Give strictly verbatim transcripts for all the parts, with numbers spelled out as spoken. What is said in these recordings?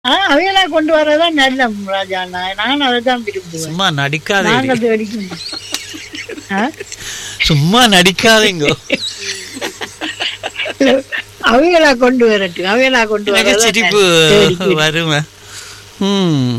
ஆ அவையெல்லாம் கொண்டு வரதான் நல்ல ராஜா. நான் நான் அதை தான் விரும்புவேன். சும்மா நடிக்காதே. நாங்க அது வரைக்கும் ஆ? சும்மா நடிக்காதீங்க. அவையெல்லாம் கொண்டு வரட்டும். அவையெல்லாம் கொண்டு எனக்கு வரதான் சிரிப்பு நல்ல. வருமே. ம்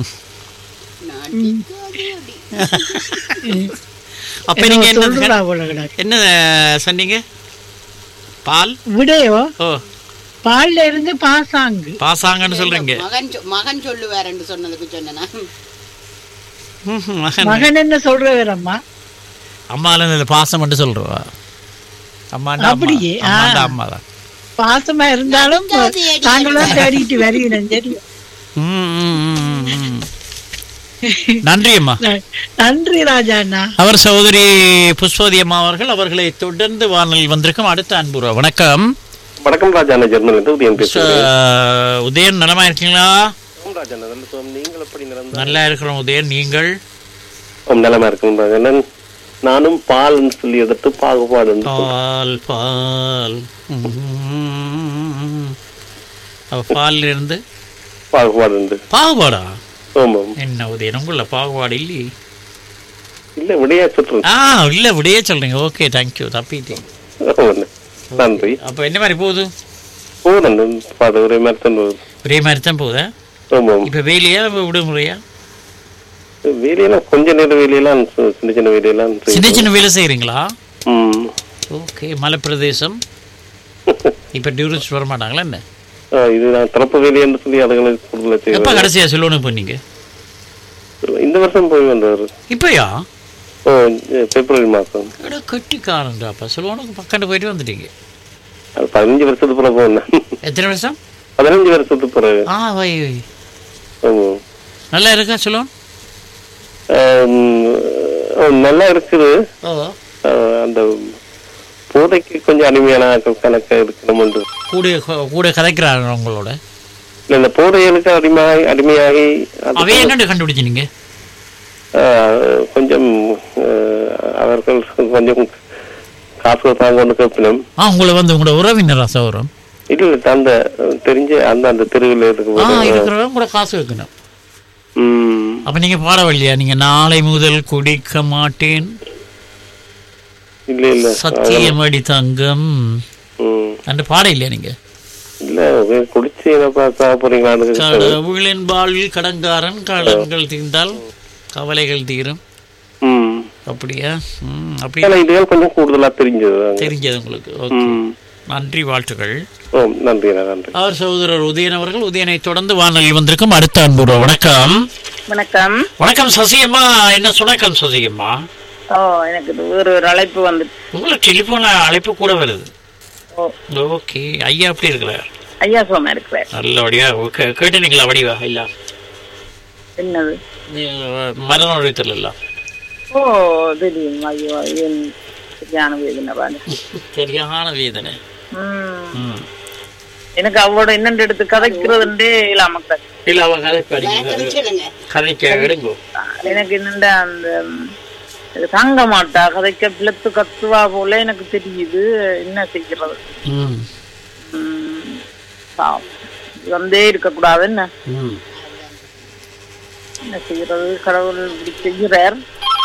அப்ப நீங்க என்னமோ என்ன சொல்றா போல கிடக்கு. என்ன சொன்னீங்க? பால் விடையோ ஓ பால்ல இருந்து பாசாங்கு. பாசாங்கன்னு சொல்றீங்க. மகன் சொ- மகன் சொல்லுவாருன்னு சொன்னதுக்கு சொன்னா ம்ஹும், மகன். மகன் என்ன சொல்ற வேறம்மா? அம்மால இந்த பாசம் மட்டும் சொல்றவா? அம்மாண்டா அம்மா. அப்படியே, ஆ. அம்மாண்டா அம்மா தான். பாசமா இருந்தாலும் நடிக்காதே, அடி. தாங்களும் தேடிட்டு வருகிறேன். தெரியும். ம், ம், ம், ம். நன்றி அம்மா. நன்றி ராஜா அண்ணா. அவர் சகோதரி புஷ்பவதி அம்மா அவர்கள். அவர்களை தொடர்ந்து வானல் வந்திருக்கும் அடுத்த அன்புறா. வணக்கம். வணக்கம் ராஜா, நான் ஜெர்மனில இருந்து உதயம் பேசுகிறேன். ச- உதயன் நலமா இருக்கீங்களா? ஆம் ராஜா, நான் நல்ல சுகம். நீங்கள் எப்படி நடந்தா? நல்லா இருக்கிறோம் உதயன். நீங்கள்? ஆம், நலமா இருக்கேன் ராஜா. நான் நானும் பால் சொல்லி எடுத்து பாகுபாடு என்று சொன்னேன். பால் பால் ம். அப்ப பால்ல இருந்து பாகுபாடு என்று. பாகுபாடா? ஆமாம். என்ன உதயன் உங்கள பாகுபாடு இல்லையே. இல்ல விடையா சொல்றேன். ஆ இல்ல விடையே சொல்றீங்க. Okay, thank you. தப்பிட்டீங்க. ஆமாண்ணே. நன்றி. அப்ப என்ன மாதிரி போகுது? போதும் பாது ஒரே மாதிரி தான் போகுது. ஒரே மாதிரி தான் போகுதா? ஆமாம். இப்ப வேலையா விடுமுறையா? வேலையெல்லாம் கொஞ்ச நேரம் வேலையெல்லாம் சு- சின்ன சின்ன வேலையெல்லாம் சின்ன செய்வோம். சின்ன வேலை செய்யறீங்களா? ம். ஓகே. மலை பிரதேசம். இப்ப டூரிஸ்ட் வர மாட்டாங்களா என்ன? ஆ, இது நான் திறப்பு வேலைன்னு சொல்லி அதுகளுக்கு கூடுதலா எப்ப செய்வேன். கடைசியா சொல்லணும் போனீங்க? இந்த வருஷம் போய் வந்தாரு. இப்பயா? ஓ, பிப்ரவரி மாசம். எடா கட்டிக்காரன்டாப்பா. சொல்லணுக்கு பக்கண்டு போயிட்டு வந்துட்டீங்க. அது பதினஞ்சு வருஷத்துக்கு பிறகு போனேன். எத்தனை வருஷம்? பதினஞ்சு வருஷத்துக்கு பிறகு. ஆ வை வை. ஆமாம். நல்லா இருக்கா சொல்லணும்? ஆம், நல்லா இருக்குது. ஓ ஆ, அந்த போதைக்கு கொஞ்சம் அடிமையான கணக்கு இருக்கணும். கூட கூட கதைக்கிறாங்க உங்களோட. இல்ல, இந்த போதைகளுக்கு அடிமையாகி அடிமையாகி அது அவைய என்னண்டு கண்டுபிடிச்சினீங்க? ஆ, கொஞ்சம் ஆ, அவர்கள் கொஞ்சம் காசு தாங்க கொண்டு கேட்பினோம். ஆ உங்களை வந்து உங்களோட உறவினரா சௌரம்? இல்ல, அந்த தெரிஞ்ச அந்த அந்த தெருவில் ஆ இருக்கு. இருக்கிறவங்க கூட காசு வைக்கணும். ம். அப்ப நீங்க பாடவில்லையா? நீங்க நாளை முதல் குடிக்க மாட்டேன், இல்ல இல்ல சத்தியமடி தங்கம் ம். அந்த பாட இல்லையா நீங்க? இல்ல, குடிச்சு என்னப்பா சாப்பிடுறீங்களான்னு கடவுளின் வாழ்வில் கடங்காரன் கடன்கள் தீர்ந்தால் கவலைகள் தீரும். ம். அப்படியா? ம் அப்படி ஆனா இதுகள் கொஞ்சம் கூடுதலா தெரிஞ்சது. தெரிஞ்சது உங்களுக்கு. ஓகே, ம். நன்றி, வாழ்த்துக்கள். ஓ, நன்றி நன்றி. அவர் சகோதரர் உதயன் அவர்கள். உதயனை தொடர்ந்து வானொலி வந்திருக்கும் அடுத்த அன்பு. வணக்கம். வணக்கம். வணக்கம் சசியம்மா. என்ன சுணக்கம் சசியம்மா? ஓ, எனக்கு இது ஒரு ஒரு அழைப்பு வந்துட்டு. உங்களுக்கு டெலிபோன் அழைப்பு கூட வருது. ஓ, ஓகே. ஐயா எப்படி இருக்கிறார்? ஐயா சோமா இருக்கிறார். நல்லபடியா கே- கேட்டீங்களா வடிவா? இல்ல என்னது? மரண உழைத்தல் இல்ல. ஓ, தெரியும். ஐயோ, ஏன் சரியான வேதனை பாரு. சரியான வேதனை. ம். ம். எனக்கு அவளோட என்னென்று எடுத்து கதைக்கிறதுன்றே இல்லாம கிடக்கு. இல்ல அவ கதை படிங்க, சொல்லுங்க. கதைக்க எடுங்கோ. எனக்கு என்னண்ட அந்த ம், இது தாங்க மாட்டா கதைக்க பிளத்து கத்துவா போல எனக்கு தெரியுது. என்ன செய்கிறது? ம். ம், பாவம். இது வந்தே இருக்கக்கூடாது. என்ன ம். என்ன செய்கிறது? கடவுள் இப்படி செய்கிறார்.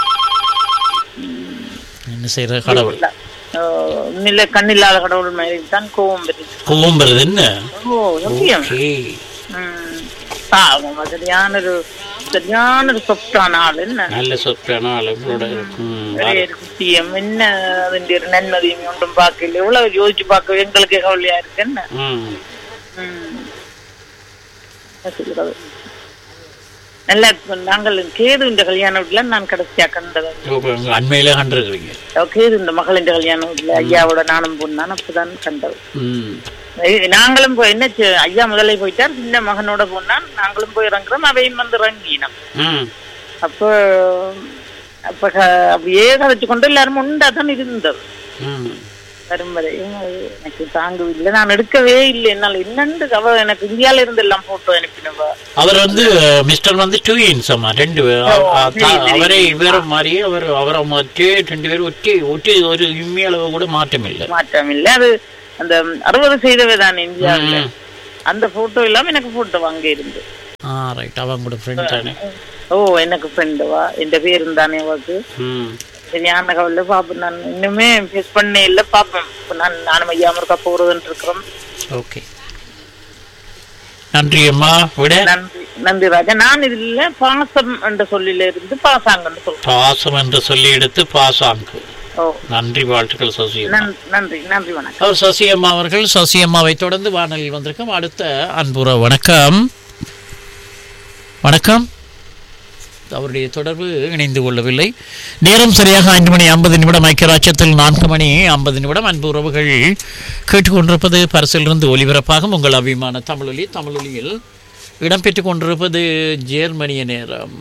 என்ன செய்யற கடவுள்? உண்மையில கண்ணில்லாத கடவுள் மாதிரி தான் கோவம் வருது. கோவம் வருது என்ன? ஓ, சத்தியம். ஓகே. ம், பாவம். சரியான ஒரு சரியான ஒரு சொப்டான ஆள். என்ன நல்ல சொற்கான அளவோட. ம். ஒரே ஒரு குட்டியம். என்ன അതിന്റെ ஒரு நன்மதியும் ஒன்றும் பார்க்கல. எவ்வளவு யோசிச்சு பார்க்க எங்களுக்கு கவலையா இருக்கு. என்ன ம். ம், என்ன செய்கிறது? நல்ல நாங்கள் கேது இந்த கல்யாண வீட்டுல நான் கடைசியா கண்டது. இப்ப உங்க அண்மையில கண்டிருக்கிறீங்க. கேது இந்த மகளின் கல்யாண வீட்டுல ஐயாவோட நானும் போனான். அப்பதான் கண்டது. ம். ஏய், நாங்களும் போய் என்ன செ- ஐயா முதல்ல போயிட்டார். சின்ன மகனோட போனான். நாங்களும் போய் இறங்குறோம். அவையும் வந்து இறங்கினோம். ம். அப்போ அப்ப க- அப்படியே கதைச்சு கொண்டு எல்லாரும் உண்டா தான் இருந்தது. ம். வரும் வரையும் அது எனக்கு தாங்கவில்லை. நான் எடுக்கவே இல்லை. என்னால் என்னண்டு அவ எனக்கு இந்தியால இருந்து எல்லாம் போட்டோ அனுப்பினவா. அவர் வந்து மிஸ்டர் வந்து டூ இன்ஸ் அம்மா ரெண்டு பேர். ஓ, அ- அ- சரி, சரி. அவரை வேற மாதிரி அவர் அவரை மாற்றி ரெண்டு பேரும் ஒட்டி ஒட்டி ஒரு இம்மி அளவு கூட மாற்றம் இல்லை. மாற்றம் இல்லை. அது அந்த அறுபது செய்தவை தான் இந்தியாவில். ம். அந்த போட்டோ எல்லாம் எனக்கு போட்டோ அங்கே இருந்து ஆ ரைட், அவங்க ஃப்ரெண்ட் தானே. ஓ எனக்கு ஃப்ரெண்டுவா, என் பேரும் தானே அவருக்கு. சரியான கவலை பாப்பேன். நான் இன்னுமே ஃபேஸ் பண்ணே இல்லை, பார்ப்பேன். இப்போ நான் நானும் ஐயாம இருக்கா போறதுன்னு இருக்கிறோம். ஓகே, நன்றி அம்மா. விட நன்றி நன்றி ராஜா. நான் இதுல பாசம் என்ற சொல்லில இருந்து பாசாங்கன்னு சொல்றேன். பாசம் என்று சொல்லி எடுத்து பாசாங்கு. நன்றி, வாழ்த்துக்கள் சசியம்மா. நன்றி நன்றி, வணக்கம். அவர் சசியம்மா அவர்கள். சசியம்மாவை தொடர்ந்து வானொலியில் வந்திருக்கோம் அடுத்த அன்புற. வணக்கம் வணக்கம். அவருடைய தொடர்பு இணைந்து கொள்ளவில்லை. நேரம் சரியாக ஐந்து மணி ஐம்பது நிமிடம். ஐக்கியராட்சத்தில் நான்கு மணி ஐம்பது நிமிடம். அன்பு உறவுகள் கேட்டுக்கொண்டிருப்பது பரிசிலிருந்து ஒலிபரப்பாகும் உங்கள் அபிமான தமிழொலி. தமிழொலியில் இடம்பெற்றுக் கொண்டிருப்பது ஜெர்மனிய நேரம்.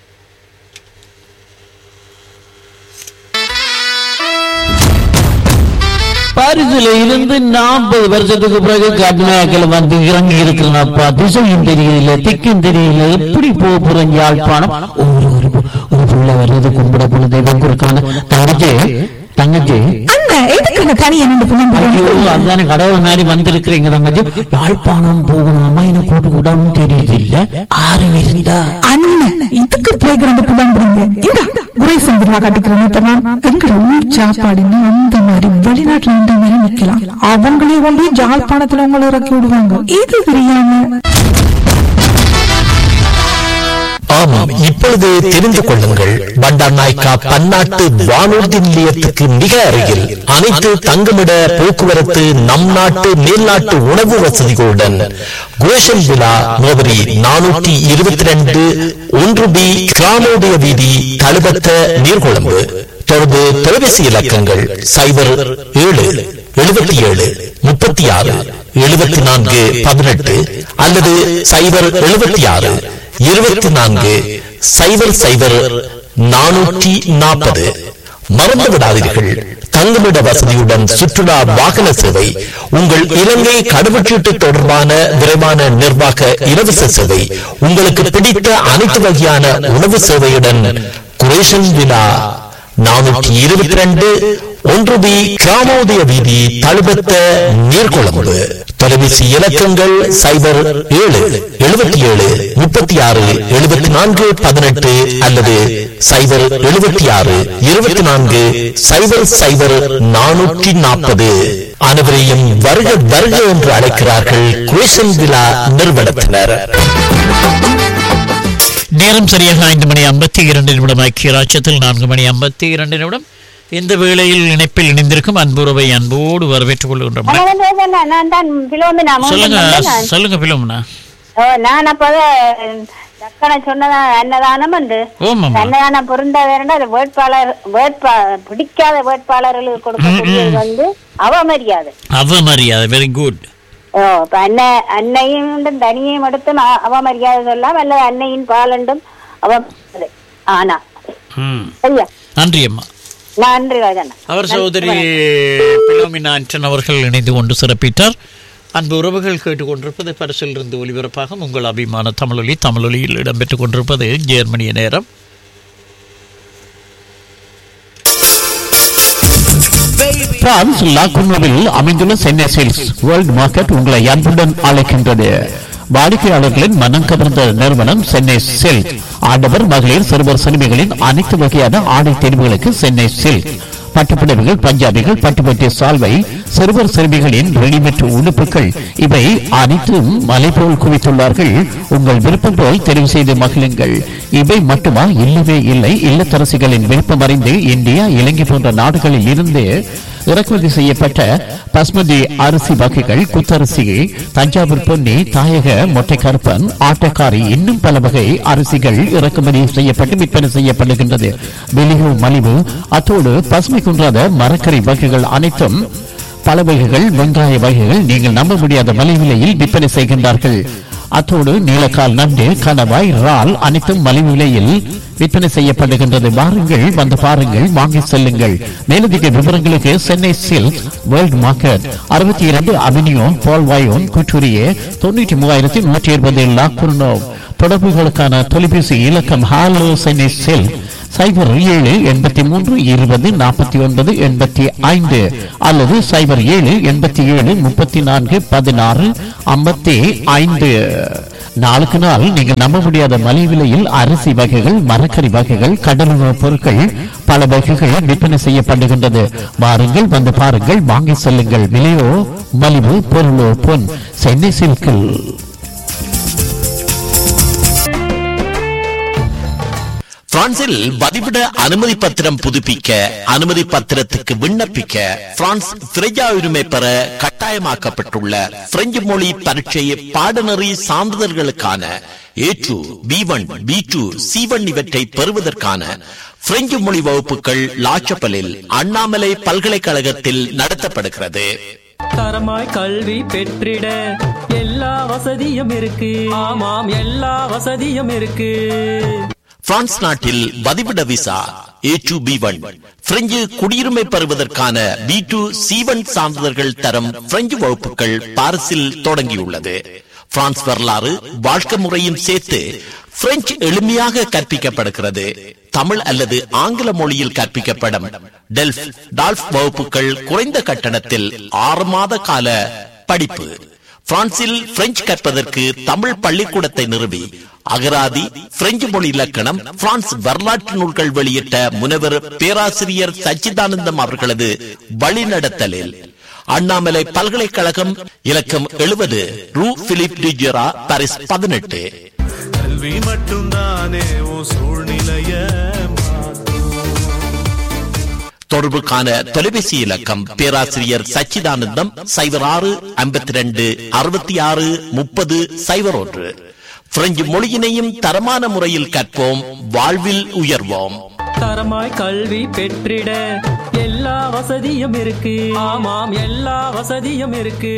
பாரிஸ்ல இருந்து நாற்பது வருஷத்துக்கு பிறகு கர்நாடகாவில் வந்து இறங்கி இருக்கிறப்பா. திசையும் தெரியல, திக்கும் தெரியல, எப்படி போக போறேன் யாழ்ப்பாணம். ஒரு ஒரு புள்ள வர்றது கும்பிட போன தெய்வம் கொடுக்கான தங்கச்சி தங்கச்சி அதான கடவுள் மாதிரி வந்திருக்கிறீங்க தங்கச்சி. யாழ்ப்பாணம் போகணுமா எனக்கு கூட்டு கூடாம தெரியுது இல்ல. ஆறு இருந்தா அண்ணன் இதுக்கு சாப்பாடுன்னு அந்த மாதிரி வெளிநாட்டுல இந்த மாதிரி நிக்கலாம். அவங்களே கொண்டு ஜாழ்ப்பாணத்துல உங்களை இறக்கி விடுவாங்க. இது தெரியாம. ஆமாம், இப்பொழுது தெரிந்து கொள்ளுங்கள். பண்டார் நாயக்கா பன்னாட்டு வானூர்தி நிலையத்துக்கு மிக அருகில் அனைத்து தங்குமிட போக்குவரத்து நம் நாட்டு மேல்நாட்டு உணவு வசதிகளுடன் குரேஷன் விழா முகவரி நானூற்றி இருபத்தி ரெண்டு ஒன்று பி கிராமோதய வீதி தழுபத்த நீர்கொழும்பு. தொடர்பு தொலைபேசி இலக்கங்கள் சைபர் ஏழு எழுபத்தி ஏழு முப்பத்தி ஆறு எழுபத்தி நான்கு பதினெட்டு அல்லது சைபர் எழுபத்தி ஆறு இருபத்தி நான்கு சைபர் சைபர் நானூற்றி நாற்பது. மறந்து விடாதீர்கள், தங்குமிட வசதியுடன் சுற்றுலா வாகன சேவை, உங்கள் இலங்கை கடவுச்சீட்டு தொடர்பான விரைவான நிர்வாக இலவச சேவை, உங்களுக்கு பிடித்த அனைத்து வகையான உணவு சேவையுடன் குரேஷன் விழா நானூற்றி இருபத்தி ரெண்டு ஒன்று பி கிராமோதய வீதி தழுபத்த நீர்கொழும்பு. தொலைபேசி இலக்கங்கள் சைபர் ஏழு எழுபத்தி ஏழு முப்பத்தி ஆறு எழுபத்தி நான்கு பதினெட்டு அல்லது சைபர் எழுபத்தி ஆறு இருபத்தி நான்கு சைபர் சைபர் நானூற்றி நாற்பது. அனைவரையும் வருக வருக என்று அழைக்கிறார்கள் குரேஷன் விழா நிறுவனத்தினர். நேரம் சரியாக ஐந்து மணி ஐம்பத்தி இரண்டு நிமிடம். ஐக்கிய ராஜ்யத்தில் நான்கு மணி ஐம்பத்தி இரண்டு நிமிடம். இந்த வேளையில் இணைப்பில் இணைந்திருக்கும் அன்புறவை அன்போடு வரவேற்றுக் கொள்கின்றோம். சொல்லுங்க சொல்லுங்க பிலோமினா. நான் அப்ப சொன்னதா அன்னதானம் என்று அன்னதானம் பொருந்த வேற வேட்பாளர் வேட்பா பிடிக்காத வேட்பாளர்களுக்கு கொடுக்கக்கூடியது வந்து அவமரியாதை. அவமரியாதை, வெரி குட். ஓ இப்ப அன்னை அன்னையும் தனியையும் எடுத்தும் அவமரியாதை சொல்லலாம், அல்லது அன்னையின் பாலண்டும் அவமரியாதை. ஆனா சரியா, நன்றி அம்மா. நன்றி ராஜன். அவர் சகோதரி பிலோமினா ஆண்டன் அவர்கள் இணைந்து கொண்டு சிறப்பித்தார். அன்பு உறவுகள் கேட்டுக்கொண்டிருப்பது பரிசில் இருந்து ஒலிபரப்பாக உங்கள் அபிமான தமிழொலி. தமிழொலியில் இடம்பெற்றுக் கொண்டிருப்பது ஜெர்மனிய நேரம். பிரான்ஸ் லாகுனோவில் அமைந்துள்ள சென்னை சேல்ஸ் வேர்ல்ட் மார்க்கெட் உங்களை அன்புடன் அழைக்கின்றது. வாடிக்கையாளர்களின் மனம் கவர்ந்த நிறுவனம் சென்னை சில்க். ஆடவர் மகளிர் சிறுவர் சிறுமிகளின் அனைத்து வகையான ஆடை தெரிவுகளுக்கு சென்னை சில்க். பட்டுப்புடவைகள், பஞ்சாபிகள், பட்டுப்பட்டி சால்வை, சிறுவர் சிறுமிகளின் ரெடிமேட் உடுப்புகள் இவை அனைத்தும் மலை போல் குவித்துள்ளார்கள். உங்கள் விருப்பம் போல் தெரிவு செய்து மகிழுங்கள். இவை மட்டுமா? இல்லவே இல்லை. இல்லத்தரசிகளின் விருப்பம் அறிந்து இந்தியா, இலங்கை போன்ற நாடுகளில் இருந்து இறக்குமதி செய்யப்பட்ட பஸ்மதி அரிசி வகைகள், குத்தரிசி, தஞ்சாவூர் பொன்னி, தாயக மொட்டை கருப்பன், ஆட்டக்காரி, இன்னும் பல வகை அரிசிகள் இறக்குமதி செய்யப்பட்டு விற்பனை செய்யப்படுகின்றது. வெளியோ மலிவு. அத்தோடு பசுமை குன்றாத மரக்கறி வகைகள் அனைத்தும், பல வகைகள், வெங்காய வகைகள் நீங்கள் நம்ப முடியாத மலிவு விலையில் விற்பனை செய்கின்றார்கள். அத்தோடு நீலக்கால் நண்டு, கணவாய், இறால் அனைத்தும் மலிவு விலையில் விற்பனை செய்யப்படுகின்றது. வாருங்கள், வந்து பாருங்கள், வாங்கி செல்லுங்கள். மேலதிக விவரங்களுக்கு சென்னை சில்க் வேர்ல்ட் மார்க்கெட், அறுபத்தி இரண்டு அவென்யூ பால்வாயோன், குற்றூரியே, தொண்ணூற்றி மூவாயிரத்தி நூற்றி இருபது லாக்குர்னோ. தொடர்புகளுக்கான தொலைபேசி இலக்கம் ஹாலோ சென்னை சில்க் சைபர் ஏழு எண்பத்தி மூன்று இருபது நாற்பத்தி ஒன்பது எண்பத்தி ஐந்து அல்லது சைபர் ஏழு எண்பத்தி ஏழு முப்பத்தி நான்கு பதினாறு ஐம்பத்தி ஐந்து. நாளுக்கு நாள் நீங்கள் நம்ப முடியாத மலிவு விலையில் அரிசி வகைகள், மரக்கறி வகைகள், கடலுணவுப் பொருட்கள் பல வகைகள் விற்பனை செய்யப்படுகின்றது. வாருங்கள், வந்து பாருங்கள், வாங்கி செல்லுங்கள். விலையோ மலிவு, பொருளோ பொன். சென்னை சில்கில். பிரான்சில் வதிவிட அனுமதி பத்திரம் புதுப்பிக்க, அனுமதி பத்திரத்துக்கு விண்ணப்பிக்க, பிரான்ஸ் பிரஜா உரிமை பெற கட்டாயமாக்கப்பட்டுள்ள பிரெஞ்சு மொழி பரீட்சை பாடநெறி சான்றிதழ்களுக்கான ஏ two, B one, B two, C one இவற்றை பெறுவதற்கான பிரெஞ்சு மொழி வகுப்புகள் லாச்சப்பலில் அண்ணாமலை பல்கலைக்கழகத்தில் நடத்தப்படுகிறது. தரமாய் கல்வி பெற்றிட எல்லா வசதியும் இருக்கு. ஆமாம், எல்லா வசதியும் இருக்கு. பிரான்ஸ் நாட்டில் வதிவிட விசா ஏ டூ பி ஒன், பிரெஞ்சு குடியுரிமை பெறுவதற்கான பி டூ சி ஒன் சான்றிதழ்கள் தரம் பிரெஞ்சு வகுப்புகள் பாரிஸில் தொடங்கியுள்ளது. பிரான்ஸ் வரலாறு, வாழ்க்கை முறையும் சேர்த்து பிரெஞ்சு எளிமையாக கற்பிக்கப்படுகிறது. தமிழ் அல்லது ஆங்கில மொழியில் கற்பிக்கப்படும் டெல்ஃப் டால்ஃப் வகுப்புகள் குறைந்த கட்டணத்தில் ஆறு மாத கால படிப்பு. பிரான்சில் பிரெஞ்சு கற்பதற்கு தமிழ் பள்ளிக்கூடத்தை நிறுவி அகராதி, பிரெஞ்சு மொழி இலக்கணம், பிரான்ஸ் வரலாற்று நூல்கள் வெளியிட்ட முனைவர் பேராசிரியர் சச்சிதானந்தம் அவர்களது வழிநடத்தலில் அண்ணாமலை பல்கலைக்கழகம், இலக்கம் எழுபது, ரூ பிலிப் டிஜெரா, பாரிஸ் பதினெட்டு. கல்வி மட்டும்தானே சூழ்நிலைய தொடர்புக்கான தொலைபேசி இலக்கம் பேராசிரியர் சச்சிதானந்தம் சைபர் ஆறு ஐம்பத்தி ரெண்டு அறுபத்தி ஆறு முப்பது சைபர் ஒன்று. பிரெஞ்சு மொழியினையும் தரமான முறையில் கற்போம், வாழ்வில் உயர்வோம். தரமாய் கல்வி பெற்றிட எல்லா வசதியும் இருக்கு. ஆமாம், எல்லா வசதியும் இருக்கு.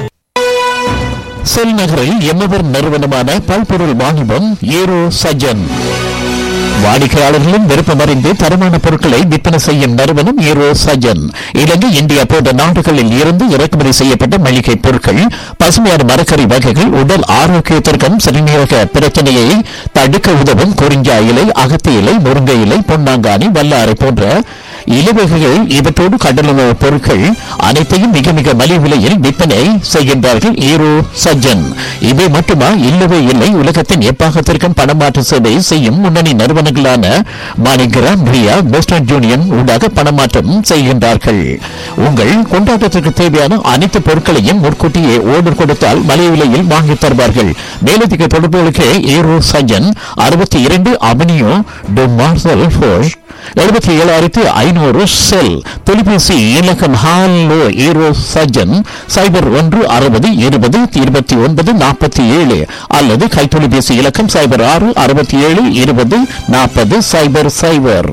செல் நகரில் எம்மவர் நிறுவனமான பல்பொருள் வாணிபம் ஏரோ சஜன். வாடிக்கையாளர்களும் விருப்பமறிந்து தரமான பொருட்களை விற்பனை செய்யும் நிறுவனம் ஏரோ சஜன். இலங்கை, இந்தியா போன்ற நாடுகளில் இருந்து இறக்குமதி செய்யப்பட்ட மளிகை பொருட்கள், பசுமையான மரக்கறி வகைகள், உடல் ஆரோக்கியத்திற்கும் சிறுநீரக பிரச்சனையை தடுக்க உதவும் குறிஞ்சா இலை, அகத்தி இலை, முருங்கை இலை, பொன்னாங்கானி, வல்லாரை போன்ற இலவகைகள், இவற்றோடு கடலுணவு பொருட்கள் அனைத்தையும் மிக மிக மலிவு விலையில் விற்பனை செய்கின்றார்கள் ஏரோ சஜன். இவை மட்டுமா? இல்லவே இல்லை. உலகத்தின் எப்பாகத்திற்கும் பணமாற்று சேவை செய்யும் முன்னணி நிறுவனங்களான மாணிகிராம், ரியா, வெஸ்டர்ன் யூனியன் ஊடாக பணமாற்றம் செய்கின்றார்கள். உங்கள் கொண்டாட்டத்திற்கு தேவையான அனைத்து பொருட்களையும் முன்கூட்டியே ஓர்டர் கொடுத்தால் மலிவு விலையில் வாங்கி தருவார்கள். மேலதிக தொடர்புகளுக்கு ஏரோ சஜன் அறுபத்தி இரண்டு அவனியோ டு மார்சல் ஃபோஷ் எழுபத்தி ஏழாயிரத்தி ஐநூறு செல். தொலைபேசி இலக்கம் ஹாலோ ஏரோ சஜன் சைபர் ஒன்று அறுபது இருபது இருபத்தி ஒன்பது நாற்பத்தி ஏழு அல்லது கைத்தொலைபேசி இலக்கம் சைபர் ஆறு அறுபத்தி ஏழு இருபது நாற்பது சைபர் சைபர்.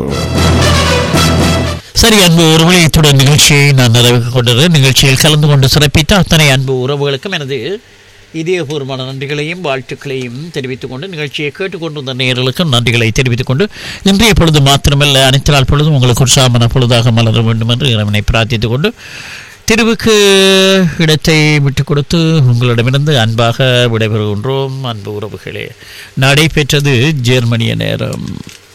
சரி, அன்பு உறவுகளுடன் நிகழ்ச்சியை நான் நிறைவு கொண்டது. நிகழ்ச்சியில் கலந்து கொண்டு சிறப்பித்த அத்தனை அன்பு உறவுகளுக்கும் எனது இதயபூர்வமான நன்றிகளையும் வாழ்த்துக்களையும் தெரிவித்துக் கொண்டு, நிகழ்ச்சியை கேட்டுக்கொண்டிருந்த நேயர்களுக்கும் நன்றிகளை தெரிவித்துக் கொண்டு, இன்றைய பொழுது மாத்திரமல்ல அனைத்து நாள் பொழுதும் உங்களுக்கு உற்சாகமான பொழுதாக மலர வேண்டும் என்று இறைவனை பிரார்த்தித்துக் கொண்டு, திருவுக்கு இடத்தை விட்டுக் கொடுத்து உங்களிடமிருந்து அன்பாக விடைபெறுகின்றோம். அன்பு உறவுகளே, நடைபெற்றது ஜெர்மனிய நேரம்.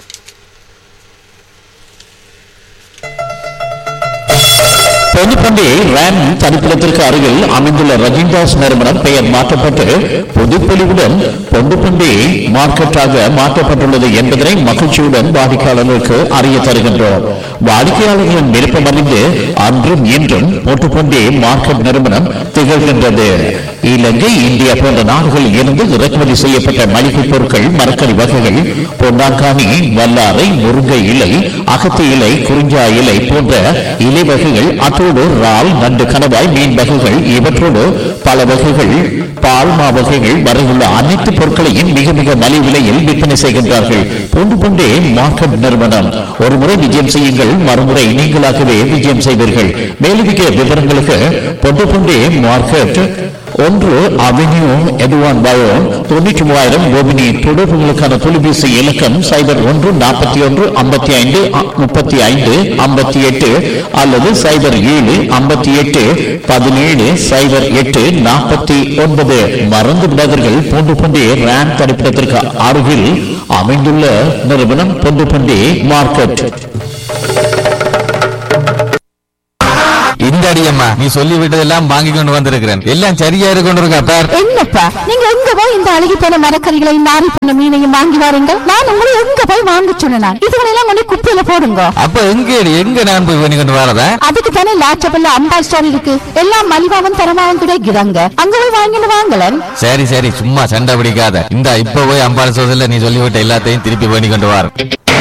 பொதுப்பண்டி ரேம் தனிப்பிடத்திற்கு அருகில் அமைந்துள்ள ரஜினிதாஸ் நிறுவனம் பெயர் மாற்றப்பட்டு புதுப்பொலிவுடன் பொதுப்பண்டி மார்க்கெட்டாக மாற்றப்பட்டுள்ளது என்பதனை மகிழ்ச்சியுடன் வாடிக்கையாளர்களுக்கு அறிய தருகின்றோம். வாடிக்கையாளர்களின் விருப்பம் அறிந்து அன்றும் இன்றும் பொதுப்பண்டி மார்க்கெட் நிறுவனம் திகழ்கின்றது. இலங்கை, இந்தியா போன்ற நாடுகளில் இருந்து இறக்குமதி செய்யப்பட்ட மளிகை பொருட்கள், மரக்கறி வகைகள், பொன்னாங்கானி, வல்லாரை, முருங்கை இலை, அகத்தி இலை, குறிஞ்சா இலை போன்ற இலை வகைகள், அத்தோடு இறால், நண்டு, கணவாய், மீன் வகைகள், இவற்றோடு பல வகைகள், பால்மா வகைகள் வரையுள்ள அனைத்து பொருட்களையும் மிக மிக மலிவு விலையில் விற்பனை செய்கின்றார்கள். பொண்டு பொண்டே மார்க்கெட் நிறுவனம். ஒரு முறை விஜயம் செய்யுங்கள், மறுமுறை நீங்களாகவே விஜயம் செய்வீர்கள். மேலதிக விவரங்களுக்கு பொண்டு பொண்டே மார்க்கெட் ஒன்று அவென்யூ எதுவான் பயோ தொண்ணூற்றி மூவாயிரம் கோபினி. தொடர்புகளுக்கான தொலைபேசி இலக்கம் சைபர் ஒன்று நாற்பத்தி ஒன்று ஐம்பத்தி ஐந்து முப்பத்தி ஐந்து ஐம்பத்தி எட்டு அல்லது சைபர் ஏழு ஐம்பத்தி எட்டு பதினேழு சைபர் எட்டு நாற்பத்தி ஒன்பது. மறந்து விடாதீர்கள், பொண்டு பொண்டே ரேம் தடுப்பிடத்திற்கு அருகில் அமைந்துள்ள நிறுவனம் பொண்டு பொண்டே மார்க்கெட். இந்த அடியம்மா, நீ சொல்லி விட்டதெல்லாம் வாங்கி கொண்டு வந்திருக்கிறேன். எல்லாம் சரியா இருக்கு கொண்டு இருக்கா பார். என்னப்பா நீங்க எங்க போய் இந்த அழுகி போன மரக்கறிகளையும் நாரி போன மீனையும் வாங்கி வாருங்க. நான் உங்களை எங்க போய் வாங்க சொன்னேன். இதுகளெல்லாம் கொண்டு குப்பையில போடுங்க. அப்ப எங்க எங்க நான் போய் பண்ணி கொண்டு வரதா? அதுக்கு தானே லாச்சபல்ல அம்பாள் ஸ்டோர் இருக்கு. எல்லாம் மலிவாவும் தரமாவும் கிடைக்கிறாங்க. அங்க போய் வாங்கிட்டு வாங்கலன். சரி சரி, சும்மா சண்டை பிடிக்காத. இந்த இப்ப போய் அம்பாள் ஸ்டோர்ல நீ சொல்லிவிட்ட எல்லாத்தையும் திருப்பி பண்ணி கொண்டு வர.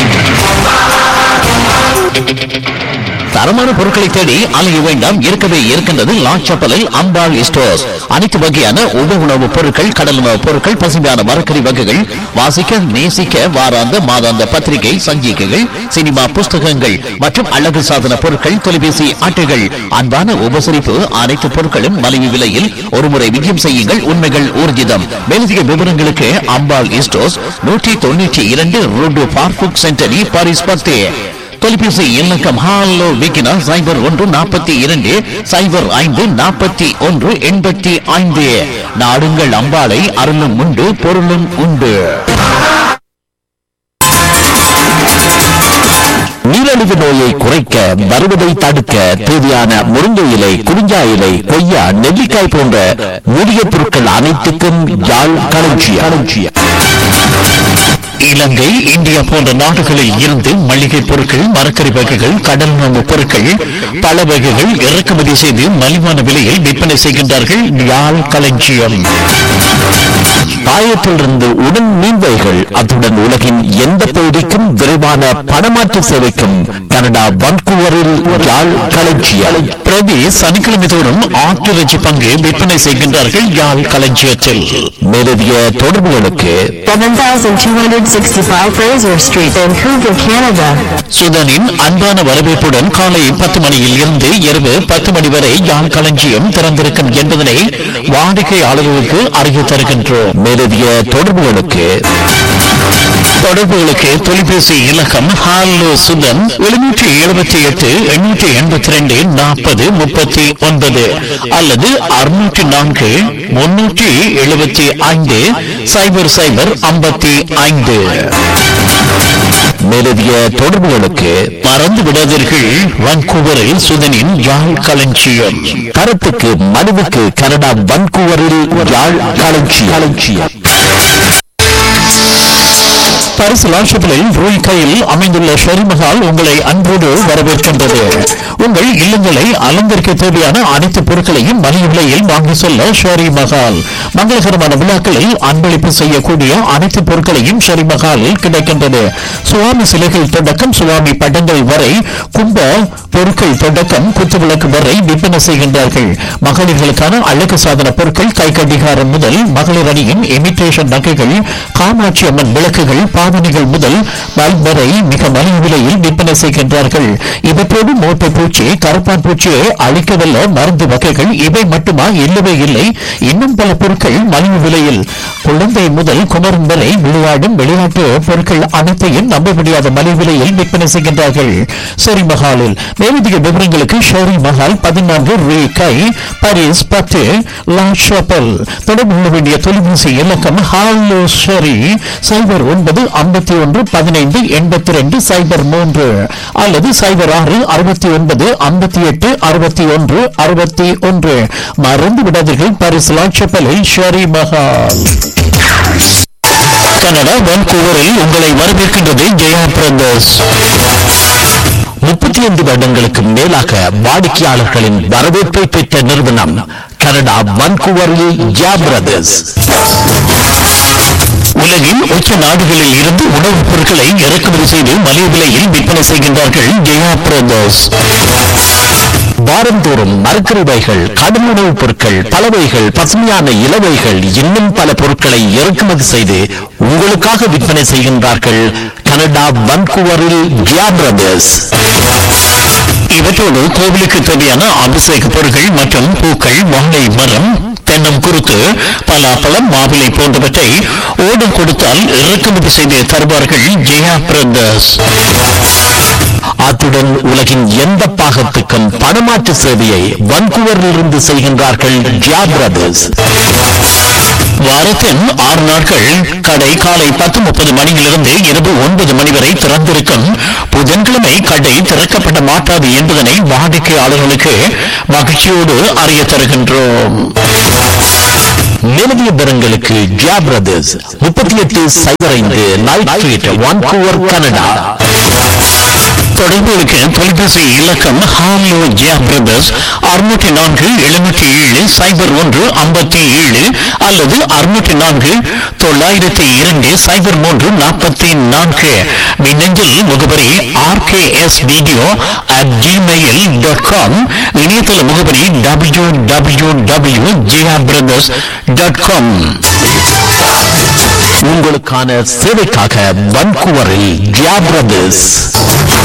தரமான பொருட்களை தேடி அலைய வேண்டாம், இருக்கவே இருக்கின்றது லாச்சப்பலில் அம்பாள் ஸ்டோர்ஸ். அனைத்து வகையான உப உணவுப் பொருட்கள், கடல் உணவுப் பொருட்கள், பசுமையான மரக்கறி வகைகள், வாசிக்க நேசிக்க வாராந்த மாதாந்த பத்திரிகை சஞ்சிகைகள், சினிமா புஸ்தகங்கள் மற்றும் அழகு சாதன பொருட்கள், தொலைபேசி அட்டைகள். அன்பான உபசரிப்பு, அனைத்து பொருட்களும் மலிவு விலையில். ஒருமுறை விஜயம் செய்யுங்கள், உண்மைகள் ஊர்ஜிதம். மேலதிக விவரங்களுக்கு அம்பாள் ஸ்டோர்ஸ், நூற்றி தொண்ணூற்றி இரண்டு ரோடு பார்புக் சென்டரி, பாரிஸ் பத்து. தொலைபேசி இலக்கம் ஹாலோ விக்கினா சைபர் ஒன்று நாற்பத்தி இரண்டு சைபர் ஐந்து நாற்பத்தி ஒன்று எண்பத்தி ஐந்து. நாடுங்கள் அம்பாளை, அருளும் உண்டு பொருளும் உண்டு. நீரிழிவு நோயை குறைக்க, வருவதை தடுக்க தேவையான முருங்கை இலை, குறிஞ்சா இலை, கொய்யா, நெல்லிக்காய் போன்ற மூலிகை பொருட்கள் அனைத்துக்கும் யாழ் களஞ்சியம். இலங்கை, இந்தியா போன்ற நாடுகளில் இருந்து மளிகை பொருட்கள், மரக்கறி வகைகள், கடல் உணவு பொருட்கள், பல வகைகள் இறக்குமதி செய்து மலிவான விலையில் விற்பனை செய்கின்றார்கள். யாழ் களஞ்சியம். தாயத்திலிருந்து உடன் மீன்வைகள், அத்துடன் உலகின் எந்த பகுதிக்கும் விரைவான பணமாற்று சேவைக்கும் கனடா வன்கூவரில் யாழ் களஞ்சியம். பிரதி சனிக்கிழமை தோறும் ஆட்டிறைச்சி பங்கு விற்பனை செய்கின்றார்கள் யாழ் களஞ்சியத்தில். மேலதிக தொடர்புகளுக்கு சுதனின் அன்பான வரவேற்புடன் காலை பத்து மணியில் இருந்து இரவு பத்து மணி வரை யாழ் களஞ்சியம் திறந்திருக்கும் என்பதனை வாடிக்கையாளர்களுக்கு அறிய தருகின்றோம். மேலதிக தொடர்புகளுக்கு தொடர்புகளுக்கு தொலைபேசி இலக்கம் ஹாலோ சுதன் எழுநூற்றி எழுபத்தி எட்டு எண்ணூற்றி எண்பத்தி ரெண்டு நாற்பது முப்பத்தி ஒன்பது அல்லது அறுநூற்றி நான்கு முன்னூற்றி எழுபத்தி ஐந்து சைபர் சைபர் ஐம்பத்தி ஐந்து. மேலதிக தொடர்புகளுக்கு மறந்து விடாதீர்கள், வான்கூவரில் சுதனின் யாழ் களஞ்சியம். கருத்துக்கு மனுவுக்கு கனடா வான்கூவரில் யாழ் களஞ்சியம். பாரிஸ் லாஷப்பிளில் ரூய் கையில் அமைந்துள்ள ஷெரிமஹால் உங்களை அன்போடு வரவேற்கின்றது. உங்கள் இல்லங்களை அலங்கரிக்க தேவையான அனைத்து பொருட்களையும் மலிவு விலையில் வாங்கி செல்ல ஷெரி மஹால். மங்களகரமான விழாக்களில் அன்பளிப்பு செய்யக்கூடிய அனைத்து பொருட்களையும் ஷெரி மஹாலில் கிடைக்கின்றது. சுவாமி சிலைகள் தொடக்கம் சுவாமி படங்கள் வரை, கும்ப பொருட்கள் தொடக்கம் குத்துவிளக்கு வரை விற்பனை செய்கின்றார்கள். மகளிர்களுக்கான அழகு சாதன பொருட்கள், கை கடிகாரம் முதல் மகளிர் அணியின் இமிட்டேஷன் நகைகள், காமாட்சி அம்மன் விளக்குகள், பாவனைகள் முதல் பல்ப் வரை மிக மலிவு விலையில் விற்பனை செய்கின்றார்கள். இவற்றோடு மோட்டை பூச்சி, கருப்பான் பூச்சியை அழிக்கவல்ல மருந்து வகைகள் இவை மட்டுமா? இல்லவே இல்லை, இன்னும் பல பொருட்கள் மலிவு விலையில். குழந்தை முதல் குமரன் வரை விளையாடும் விளையாட்டு பொருட்கள் அனைத்தையும் நம்ப முடியாத மலிவு விலையில் விற்பனை செய்கின்றார்கள் ஷெரி மஹாலில். மேலதிக விவரங்களுக்கு ஷெரி மஹால் பதினான்கு ரூ கை, பாரிஸ் பத்து, லா ஷாப்பல். தொடர்பு கொள்ள வேண்டிய தொலைபேசி இலக்கம் ஹாலோ ஷெரி சைபர் ஒன்பது ஐம்பத்தி ஒன்று பதினைந்து எண்பத்தி ரெண்டு சைபர் மூன்று அல்லது சைபர் ஆறு அறுபத்தி ஒன்பது ஐம்பத்தி எட்டு அறுபத்தி ஒன்று அறுபத்தி ஒன்று. மறந்து விடாதீர்கள், பாரிஸ் லாச்சப்பலில் ஷெரி மஹால். கனடா வான்கூவரில் உங்களை வரவேற்கின்றது ஜெயா பிரதர்ஸ். முப்பத்தி ஐந்து வருடங்களுக்கு மேலாக வாடிக்கையாளர்களின் வரவேற்பை பெற்ற நிறுவனம் கனடா வான்கூவரில் ஜெயா பிரதர்ஸ். உலகின் உச்ச நாடுகளில் இருந்து உணவுப் பொருட்களை இறக்குமதி செய்து மலிவு விலையில் விற்பனை செய்கின்றார்கள் ஜெயா பிரதர்ஸ். வாரந்தோறும் மரக்கறிவைகள், கடும் உணவுப் பொருட்கள், பலவைகள், பசுமையான இலவைகள், இன்னும் பல பொருட்களை இறக்குமதி செய்து உங்களுக்காக விற்பனை செய்கின்றார்கள் கனடா வான்கூவரில் ஜெயா பிரதர்ஸ். இவற்றோடு கோவிலுக்கு தேவையான அபிஷேக பொருட்கள் மற்றும் பூக்கள், வாழை மரம், தென்னம் குருத்து, பலாப்பழம், மாவிலை போன்றவற்றை ஓடம் கொடுத்தால் இறக்குமதி செய்து தருவார்கள் ஜெயா பிரதர்ஸ். அத்துடன் உலகின் எந்த பாகத்துக்கும் பணமாற்று சேவையை வான்கூவரிலிருந்து செய்கின்றார்கள் ஜெயா பிரதர்ஸ். வாரத்தின் ஆறு நாட்கள் கடை காலை பத்து முப்பது மணியிலிருந்து இரவு ஒன்பது மணி வரை திறந்திருக்கும். புதன்கிழமை கடை திறக்கப்பட மாட்டாது என்பதனை வாடிக்கையாளர்களுக்கு மகிழ்ச்சியோடு அறிய தருகின்றோம். நிலவிய பெறங்களுக்கு ஜியா பிரதர்ஸ் முப்பத்தி எட்டு சைபர் ஐந்து நைட் ஸ்ட்ரீட் வான்கூவர் கனடா. தொடர்புகளுக்கு தொலைபேசி இலக்கம் ஹாலோ ஜியா பிரதர்ஸ் அறுநூற்றி நான்கு எழுநூற்றி ஏழு சைபர் ஒன்று ஐம்பத்தி ஏழு அல்லது அறுநூற்றி நான்கு தொள்ளாயிரத்தி இரண்டு சைபர் மூன்று நாற்பத்தி நான்கு. மின்னஞ்சல் முகவரி R K S video at Gmail dot com. இணையதள முகவரி டபிள்யூ டபிள்யூ டபிள்யூ ஜியா பிரதர்ஸ் டாட் காம். உங்களுக்கான சேவைக்காக வான்கூவரில் ஜியா பிரதர்ஸ்.